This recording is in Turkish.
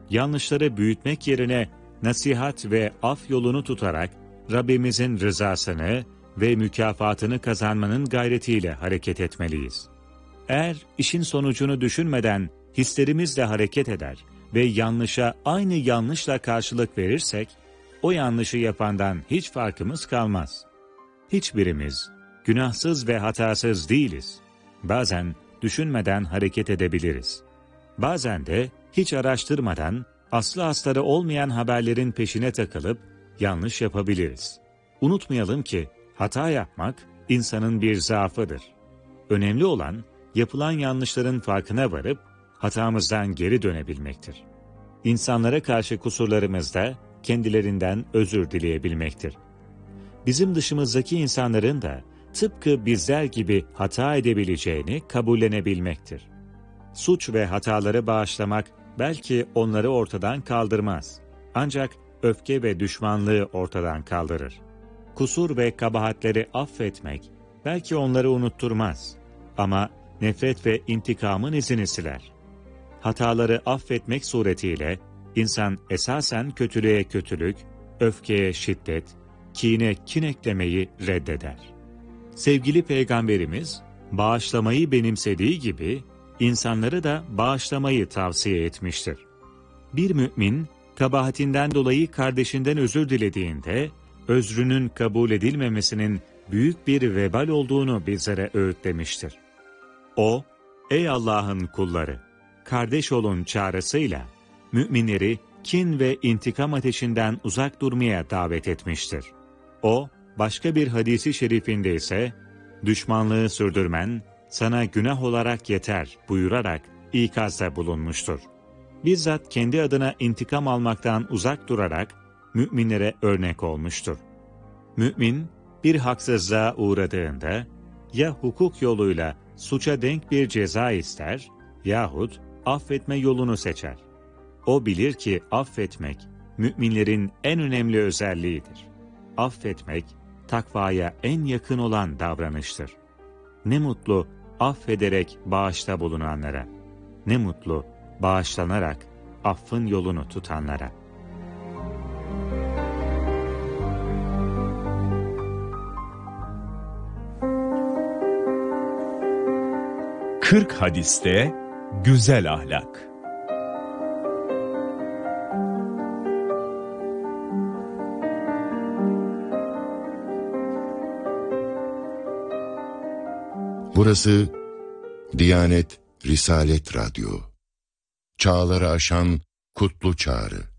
yanlışları büyütmek yerine nasihat ve af yolunu tutarak Rabbimizin rızasını ve mükafatını kazanmanın gayretiyle hareket etmeliyiz. Eğer işin sonucunu düşünmeden hislerimizle hareket eder ve yanlışa aynı yanlışla karşılık verirsek, o yanlışı yapandan hiç farkımız kalmaz. Hiçbirimiz günahsız ve hatasız değiliz. Bazen düşünmeden hareket edebiliriz. Bazen de hiç araştırmadan aslı astarı olmayan haberlerin peşine takılıp yanlış yapabiliriz. Unutmayalım ki hata yapmak insanın bir zaafıdır. Önemli olan yapılan yanlışların farkına varıp hatamızdan geri dönebilmektir. İnsanlara karşı kusurlarımızda kendilerinden özür dileyebilmektir. Bizim dışımızdaki insanların da tıpkı bizler gibi hata edebileceğini kabullenebilmektir. Suç ve hataları bağışlamak belki onları ortadan kaldırmaz. Ancak öfke ve düşmanlığı ortadan kaldırır. Kusur ve kabahatleri affetmek belki onları unutturmaz. Ama nefret ve intikamın izini siler. Hataları affetmek suretiyle insan esasen kötülüğe kötülük, öfkeye şiddet, kine kin eklemeyi reddeder. Sevgili Peygamberimiz, bağışlamayı benimsediği gibi insanları da bağışlamayı tavsiye etmiştir. Bir mümin, kabahatinden dolayı kardeşinden özür dilediğinde, özrünün kabul edilmemesinin büyük bir vebal olduğunu bizlere öğütlemiştir. O, ey Allah'ın kulları, kardeş olun çağrısıyla, müminleri kin ve intikam ateşinden uzak durmaya davet etmiştir. O, başka bir hadisi şerifinde ise, düşmanlığı sürdürmen, sana günah olarak yeter buyurarak ikazda bulunmuştur. Bizzat kendi adına intikam almaktan uzak durarak, müminlere örnek olmuştur. Mümin, bir haksızlığa uğradığında, ya hukuk yoluyla suça denk bir ceza ister, yahut affetme yolunu seçer. O bilir ki affetmek, müminlerin en önemli özelliğidir. Affetmek, takvaya en yakın olan davranıştır. Ne mutlu affederek bağışta bulunanlara, ne mutlu bağışlanarak affın yolunu tutanlara. Kırk hadiste güzel ahlak. Burası Diyanet Risalet Radyo. Çağları aşan kutlu çağrı.